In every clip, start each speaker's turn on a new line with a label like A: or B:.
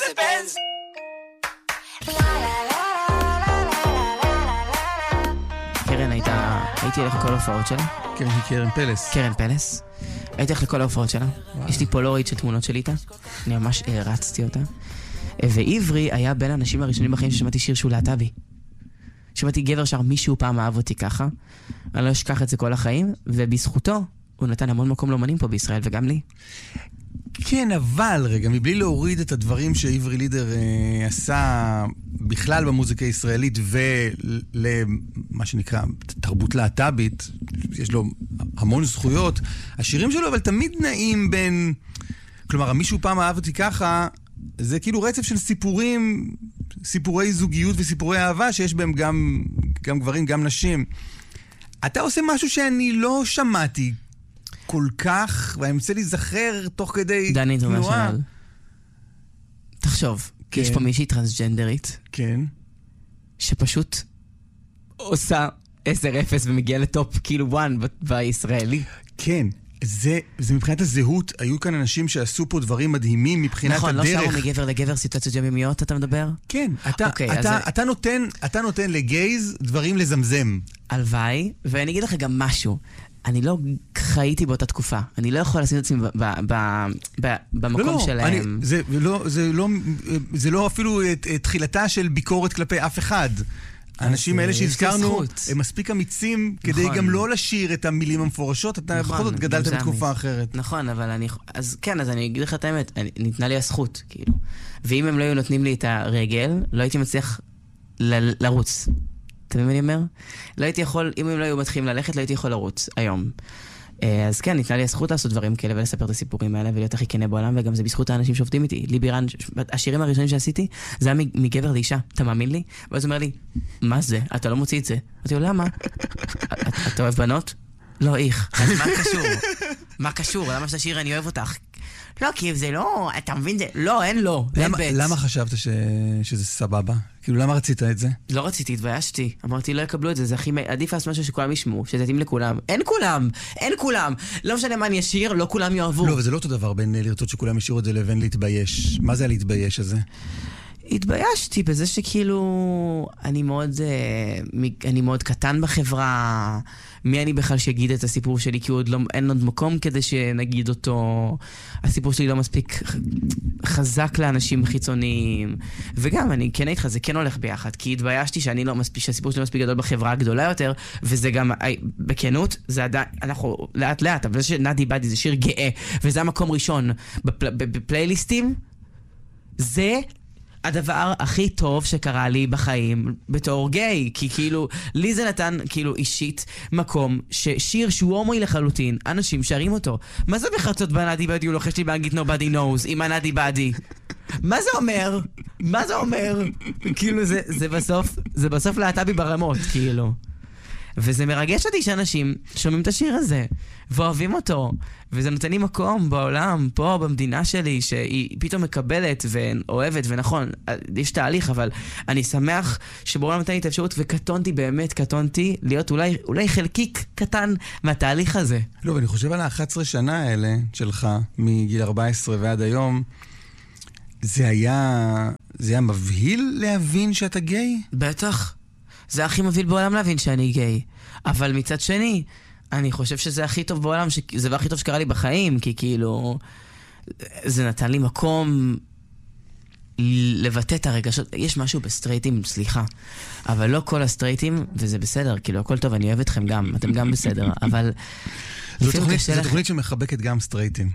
A: זה בנז.
B: קרן הייתי הולך לכל ההופעות שלה.
C: קרן היא קרן פלס.
B: קרן פלס. הייתי הולך לכל ההופעות שלה. יש לי פולורית של תמונות שלי איתה. אני ממש הרצתי אותה. ועברי היה בין האנשים הראשונים בחיים ששמעתי שיר שהוא להט"בי. שמעתי גבר שר מישהו פעם אהב אותי ככה. אני לא אשכח את זה כל החיים, ובזכותו הוא נתן המון מקום לאמנים פה בישראל, וגם לי.
C: כן, אבל רגע, מבלי להוריד את הדברים שעברי לידר עשה בכלל במוזיקה הישראלית ולמה שנקרא תרבות להט"בית, יש לו המון זכויות, השירים שלו אבל תמיד נעים בין, כלומר, מישהו פעם אהב אותי ככה, זה כאילו רצף של סיפורים, סיפורי זוגיות וסיפורי אהבה שיש בהם גם גברים, גם נשים. אתה עושה משהו שאני לא שמעתי כל כך, ואני רוצה להיזכר תוך כדי
B: דני אינטרנשיונל. תחשוב,
C: כן.
B: יש פה מישהי טרנסג'נדרית,
C: כן.
B: שפשוט עושה 10-0 ומגיעה לטופ כאילו 1 בישראלי.
C: כן. זה מבחינת הזהות, היו כאן אנשים שעשו פה דברים מדהימים מבחינת
B: נכון,
C: הדרך.
B: נכון, לא שרו מגבר לגבר סיטואציות יומיומיות, אתה מדבר?
C: כן,
B: אוקיי,
C: אתה נותן לגייז דברים לזמזם.
B: הלוואי, ואני אגיד לך גם משהו. אני לא חייתי באותה תקופה. אני לא יכול לשים את עצמי במקום שלהם.
C: זה לא אפילו תחילתה של ביקורת כלפי אף אחד. האנשים האלה שהזכרנו, הם מספיק אמיצים כדי גם לא לשיר את המילים המפורשות. אתה בכל זאת גדלת בתקופה אחרת.
B: נכון, אבל אז אני אגיד לך את האמת, ניתנה לי הזכות, כאילו. ואם הם לא היו נותנים לי את הרגל, לא הייתי מצליח לרוץ. אתה מבין מה אני אומר? לא הייתי יכול, אם הם לא היו מתחילים ללכת, לא הייתי יכול לרוץ היום. אז כן, ניתנה לי הזכות לעשות דברים כאלה ולספר את הסיפורים האלה ולהיות הכי כנה בעולם, וגם זה בזכות האנשים שעובדים איתי. ליבירן, השירים הראשונים שעשיתי, זה היה מגבר לאישה, אתה מאמין לי? ואז הוא אומר לי, מה זה? אתה לא מוציא את זה. אמרתי לו, למה? אתה אוהב בנות? לא, איך. אז מה קשור? מה קשור? למה שאתה שיר אני אוהב אותך? לא, כי זה לא, אתה מבין זה? לא, אין לא.
C: למה חשבת שזה סבבה? כאילו, למה רצית את זה?
B: לא רציתי, התביישתי. אמרתי, לא יקבלו את זה, זה הכי עדיף לעשות משהו שכולם ישמעו, שזה יתאים לכולם. אין כולם! אין כולם! לא משנה מה אני אשיר, לא כולם יאהבו.
C: לא, וזה לא אותו דבר בין לרצות שכולם ישירו את זה לבין להתבייש. מה זה להתבייש הזה?
B: התביישתי בזה שכאילו אני מאוד קטן בחברה. מי אני בכלל שיגיד את הסיפור שלי, כי אין עוד מקום כדי שנגיד אותו. הסיפור שלי לא מספיק חזק לאנשים חיצוניים. וגם, אני כן איתך, זה כן הולך ביחד, כי התביישתי שהסיפור שלי מספיק גדול בחברה הגדולה יותר, וזה גם, בכנות, זה עדיין, אנחנו לאט לאט, אבל זה שנדי בדי זה שיר גאה, וזה המקום ראשון בפלייליסטים, זה הדבר הכי טוב שקרה לי בחיים בתור גיי, כי כאילו לי זה נתן כאילו אישית מקום ששיר שהוא הומואי לחלוטין, אנשים שרים אותו. מה זה בחצות בנדי בדי הוא לוחש לי באנגלית nobody knows עם הנדי בדי? מה זה אומר? מה זה אומר? כאילו זה בסוף להט"בי ברמות כאילו. וזה מרגש אותי שאנשים שומעים את השיר הזה ואוהבים אותו, וזה נותן לי מקום בעולם, פה במדינה שלי, שהיא פתאום מקבלת ואוהבת, ונכון, יש תהליך, אבל אני שמח שבעולם נתן לי את האפשרות, וקטונתי, באמת קטונתי, להיות אולי חלקיק קטן מהתהליך הזה.
C: לא, ואני חושב על ה-11 שנה האלה שלך, מגיל 14 ועד היום, זה היה מבהיל להבין שאתה גיי?
B: בטח. זה הכי מבהיל בעולם להבין שאני גיי. אבל מצד שני, אני חושב שזה הכי טוב בעולם, זה הכי טוב שקרה לי בחיים, כי כאילו, זה נתן לי מקום לבטא את הרגשות. יש משהו בסטרייטים, סליחה, אבל לא כל הסטרייטים, וזה בסדר, כאילו, הכל טוב, אני אוהב אתכם גם, אתם גם בסדר, אבל
C: זו תוכנית שמחבקת גם סטרייטים.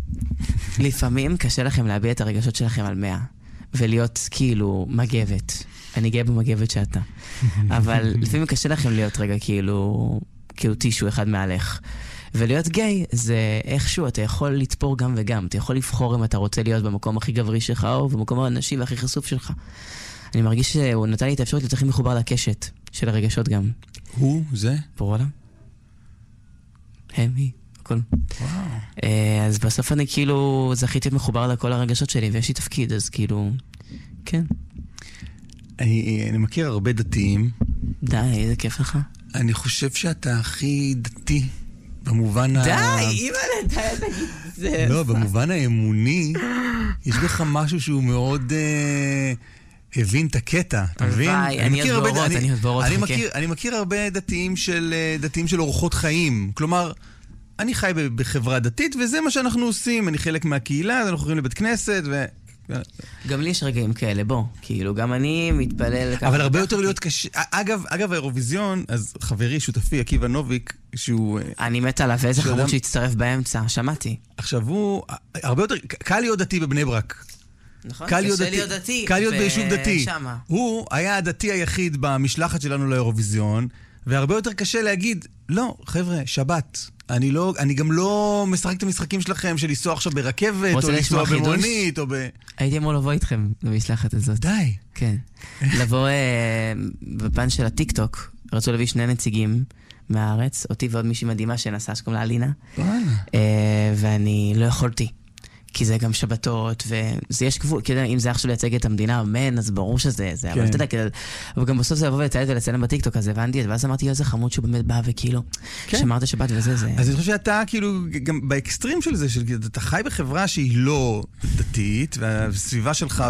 B: לפעמים קשה לכם להביע את הרגשות שלכם על 100, ולהיות כאילו מגבת. אני גאה במגבת שאתה. אבל לפעמים קשה לכם להיות רגע כאילו טישו אחד מעליך. ולהיות גיי זה איכשהו, אתה יכול לתפור גם וגם. אתה יכול לבחור אם אתה רוצה להיות במקום הכי גברי שלך, או במקום הנשי והכי חשוף שלך. אני מרגיש שהוא נתן לי את האפשרות להיות הכי מחובר לקשת של הרגשות גם.
C: הוא? זה?
B: ברור. הם, היא, הכל.
C: וואו.
B: אז בסוף אני כאילו זכיתי להיות מחובר לכל הרגשות שלי, ויש לי תפקיד, אז כאילו, כן.
C: אני מכיר הרבה דתיים.
B: די, איזה כיף לך.
C: אני חושב שאתה הכי דתי במובן
B: די, אימא'לה, די, תגיד זה.
C: לא, במובן האמוני, יש בך משהו שהוא מאוד הבין את הקטע, אתה מבין?
B: אני עוד באורות,
C: אני מכיר הרבה דתיים של אורחות חיים, כלומר, אני חי בחברה דתית, וזה מה שאנחנו עושים, אני חלק מהקהילה, אז אנחנו הולכים לבית כנסת,
B: גם לי יש רגעים כאלה, בוא, כאילו, גם אני מתפלל...
C: אבל הרבה יותר להיות קשה... אגב, האירוויזיון, אז חברי, שותפי, עקיבא נוביק, שהוא...
B: אני מת עליו, ואיזה חמוד שהצטרף באמצע, שמעתי.
C: עכשיו הוא... הרבה יותר... קל להיות דתי בבני ברק.
B: נכון, קשה להיות דתי.
C: קל להיות ביישוב דתי. הוא היה הדתי היחיד במשלחת שלנו לאירוויזיון, והרבה יותר קשה להגיד, לא, חבר'ה, שבת. אני גם לא משחק את המשחקים שלכם של לנסוע עכשיו ברכבת, או לנסוע במונית, או ב...
B: הייתי אמור לבוא איתכם במשלחת הזאת.
C: די.
B: כן. לבוא בפן של הטיק-טוק, רצו להביא 2 נציגים מהארץ, אותי ועוד מישהי מדהימה שנסעה, שקוראים לה אלינה. ואני לא יכולתי. כי זה גם שבתות, וזה יש גבול, כי אם זה עכשיו לייצג את המדינה, אמן, אז ברור שזה זה, אבל אתה יודע, אבל גם בסוף זה לבוא ולציית ולצלם בטיקטוק, אז הבנתי את זה, ואז אמרתי, איזה חמוד שהוא באמת בא, וכאילו, שמרת שבת וזה, זה...
C: אז אני חושב שאתה, כאילו, גם באקסטרים של זה, אתה חי בחברה שהיא לא דתית, והסביבה שלך,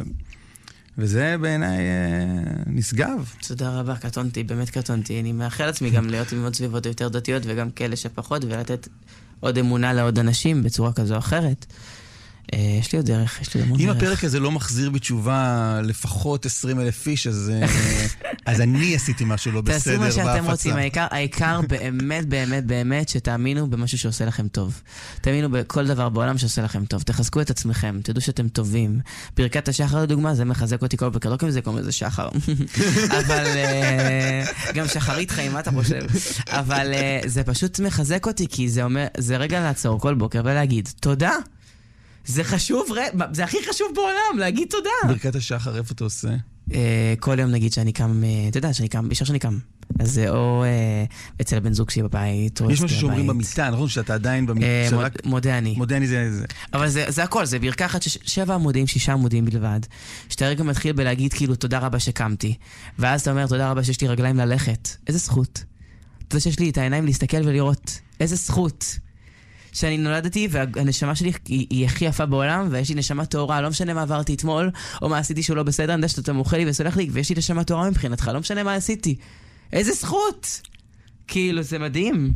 C: וזה בעיניי נשגב.
B: תודה רבה, קטונתי, באמת קטונתי. אני מאחל עצמי גם להיות עם עוד סביבות יותר דתיות, וגם כאלה שפחות, ולתת עוד אמונה לעוד אנשים בצורה כזו או אחרת. יש לי עוד דרך, יש לי המון דרך.
C: אם הפרק הזה לא מחזיר בתשובה לפחות 20,000 איש, אז אני עשיתי משהו לא בסדר
B: בהפצה. תעשו מה שאתם רוצים, העיקר באמת, באמת, באמת, שתאמינו במשהו שעושה לכם טוב. תאמינו בכל דבר בעולם שעושה לכם טוב. תחזקו את עצמכם, תדעו שאתם טובים. ברכת השחר לדוגמה, זה מחזק אותי כל בקר, לא כמו זה קוראים לזה שחר. אבל גם שחרית חיים, מה אתה חושב? אבל זה פשוט מחזק אותי, כי זה אומר, זה רגע לעצור כל בוקר ולהגיד, תודה. זה חשוב, זה הכי חשוב בעולם, להגיד תודה.
C: ברכת השחר, איפה אתה עושה?
B: כל יום נגיד שאני קם, אתה יודע, בשביל שאני קם. אז זה או אצל הבן זוג שלי בבית, או
C: יש משהו שאומרים במיטה, נכון? שאתה עדיין במיטה.
B: מודה אני.
C: מודה אני זה.
B: אבל זה הכל, זה ברכת 7 עמודים, 6 עמודים בלבד. שאתה רגע מתחיל בלהגיד כאילו תודה רבה שקמתי. ואז אתה אומר תודה רבה שיש לי רגליים ללכת. איזה זכות. אתה יודע שיש לי את העיניים להסתכל ולראות. איזה זכות. שאני נולדתי, והנשמה שלי היא הכי יפה בעולם, ויש לי נשמה טהורה, לא משנה מה עברתי אתמול, או מה עשיתי שהוא לא בסדר, אני יודע שאתה מוכל לי וסולח לי, ויש לי נשמה טהורה מבחינתך, לא משנה מה עשיתי. איזה זכות! כאילו, זה מדהים.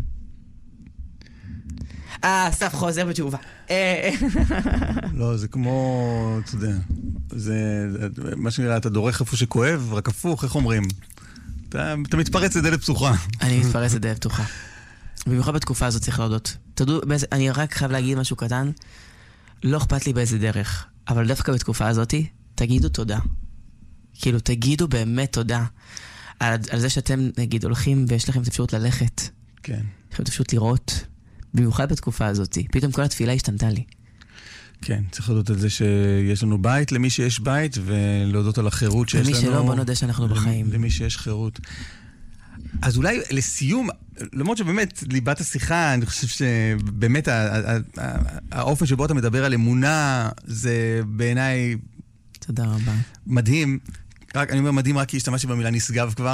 B: סף חוזר בתשובה.
C: לא, זה כמו, אתה יודע, זה מה שנראה, אתה דורך איפה שכואב, רק הפוך, איך אומרים? אתה מתפרץ לדלת פתוחה.
B: אני מתפרץ לדלת פתוחה. במיוחד בתקופה הזאת צריך להודות. תדעו, אני רק חייב להגיד משהו קטן, לא אכפת לי באיזה דרך, אבל דווקא בתקופה הזאת, תגידו תודה. כאילו, תגידו באמת תודה. על זה שאתם, נגיד, הולכים ויש לכם את אפשרות ללכת.
C: כן.
B: יש לכם את אפשרות לראות, במיוחד בתקופה הזאת. פתאום כל התפילה השתנתה לי.
C: כן, צריך להודות על זה שיש לנו בית, למי שיש בית, ולהודות על החירות שיש לנו.
B: למי שלא, בוא נודה שאנחנו בחיים.
C: למי שיש חירות. אז אולי לסיום, למרות שבאמת ליבת השיחה, אני חושב שבאמת האופן שבו אתה מדבר על אמונה, זה בעיניי...
B: תודה רבה.
C: מדהים. אני אומר מדהים רק כי השתמשתי במילה נשגב כבר.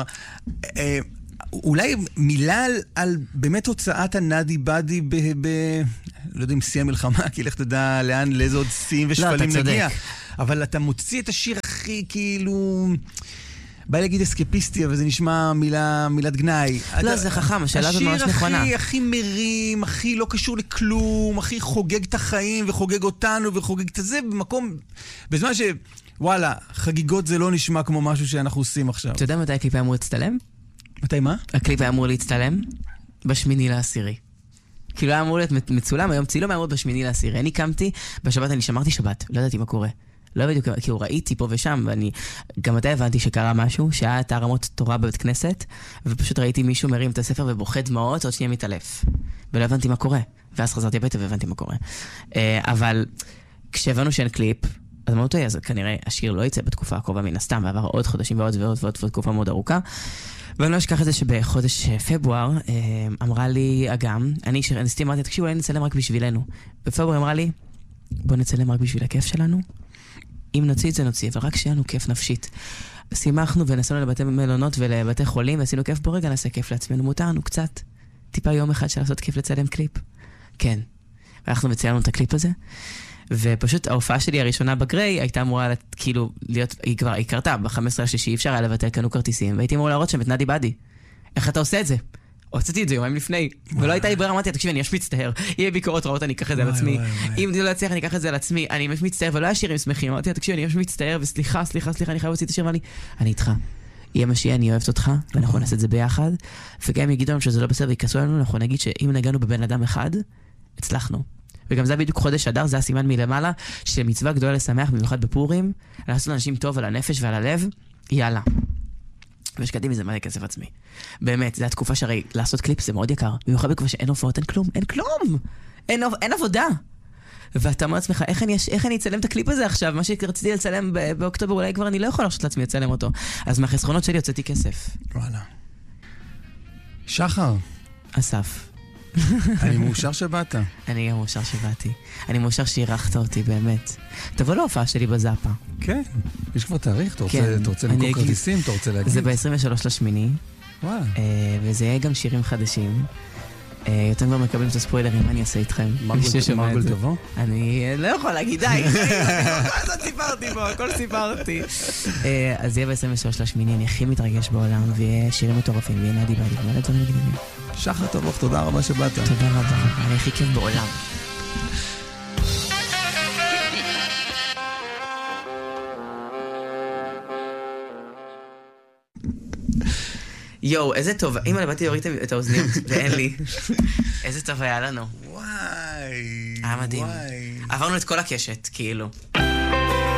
C: אולי מילה על באמת הוצאת הנדי בדי לא יודע אם שיא המלחמה, כי לך תדע לאן, לאיזה עוד שיאים ושפלים נגיע. אבל אתה מוציא את השיר הכי כאילו... בא להגיד אסקפיסטי, אבל זה נשמע מילת גנאי.
B: לא, זה חכם, השאלה הזאת ממש נכונה.
C: השיר הכי מרים, הכי לא קשור לכלום, הכי חוגג את החיים וחוגג אותנו וחוגג את זה במקום... בזמן שוואלה, חגיגות זה לא נשמע כמו משהו שאנחנו עושים עכשיו.
B: אתה יודע מתי הקליפ היה אמור להצטלם?
C: מתי מה?
B: הקליפ היה אמור להצטלם ב8/10. כאילו היה אמור להיות מצולם, היום צילום היה אמור ב8/10. אני קמתי, בשבת אני שמרתי שבת, לא ידעתי מה קורה. לא בדיוק, כאילו ראיתי פה ושם, ואני גם מתי הבנתי שקרה משהו, שהיה את הרמות תורה בבית כנסת, ופשוט ראיתי מישהו מרים את הספר ובוכה דמעות, עוד שנייה מתעלף. ולא הבנתי מה קורה. ואז חזרתי הביתה והבנתי מה קורה. אבל כשהבנו שאין קליפ, אז אמרנו, אז כנראה השיר לא יצא בתקופה הקרובה מן הסתם, ועבר עוד חודשים ועוד ועוד ועוד תקופה מאוד ארוכה. ואני לא אשכח את זה שבחודש פברואר אמרה לי אגם, אני אמרתי, תקשיבו, אולי נצלם רק בשבילנו. בפברואר אמרה לי, בוא נצלם רק בשביל הכיף שלנו. אם נוציא את זה נוציא, אבל רק שיהיה לנו כיף נפשית. שימחנו ונסענו לבתי מלונות ולבתי חולים, ועשינו כיף ברגע, נעשה כיף לעצמנו, מותרנו קצת. טיפה יום אחד של לעשות כיף לצלם קליפ. כן. ואנחנו מציינו את הקליפ הזה, ופשוט ההופעה שלי הראשונה בגריי הייתה אמורה כאילו להיות, היא קרתה ב-15/6, אי אפשר היה לבטל, קנו כרטיסים, והייתי אמור להראות שם את נדי בדי. איך אתה עושה את זה? הוצאתי את זה יומיים לפני, ולא הייתה לי ברירה, אמרתי, תקשיב, אני ממש מצטער, יהיה ביקורות רעות, אני אקח את זה על עצמי. אם זה לא יצליח, אני אקח את זה על עצמי, אני ממש מצטער, ולא היה שירים שמחים, אמרתי, תקשיב, אני ממש מצטער, וסליחה, אני חייב להוציא את השיר, אני איתך. יהיה מה שיהיה, אני אוהבת אותך, ואנחנו נעשה את זה ביחד. וגם יגידו לנו שזה לא בסדר, ויקסו לנו, אנחנו נגיד שאם נגענו בבן אדם אחד, הצלחנו. וגם זה בדיוק חודש אדר, זה הסימן מלמעלה, שמצווה גדולה לשמח, במיוחד בפורים, לעשות לאנשים טוב על הנפש ועל הלב, יאללה. ושקעתי מזה מלא כסף עצמי. באמת, זו התקופה שהרי לעשות קליפ זה מאוד יקר. במיוחד בתקופה שאין הופעות, אין כלום. אין עבודה. ואתה אומר לעצמך, איך אני אצלם את הקליפ הזה עכשיו? מה שרציתי לצלם באוקטובר, אולי כבר אני לא יכול להרשות לעצמי לצלם אותו. אז מהחסכונות שלי הוצאתי כסף.
C: וואלה. שחר.
B: אסף.
C: אני מאושר שבאת.
B: אני גם מאושר שבאתי. אני מאושר שהירחת אותי, באמת. תבוא להופעה שלי בזאפה.
C: כן. יש כבר תאריך? אתה רוצה למכור כרטיסים? אתה רוצה להגיד?
B: זה ב-23/8.
C: וואו.
B: וזה יהיה גם שירים חדשים. אתם כבר מקבלים את הספוילרים, מה אני אעשה איתכם?
C: מרגול תבוא?
B: אני לא יכול להגיד, די. הכל סיפרתי. אז יהיה ב-23/8, אני הכי מתרגש בעולם, ויהיה שירים מטורפים, ויהיה נדי בדי, ומלא דברים מגניבים.
C: שחר טוב, תודה רבה שבאת.
B: תודה רבה, אני הכי כיף בעולם. יואו, איזה טוב. אמא, באתי להוריד את האוזניות, ואין לי. איזה טוב היה לנו.
C: וואי.
B: היה מדהים. עברנו את כל הקשת, כאילו.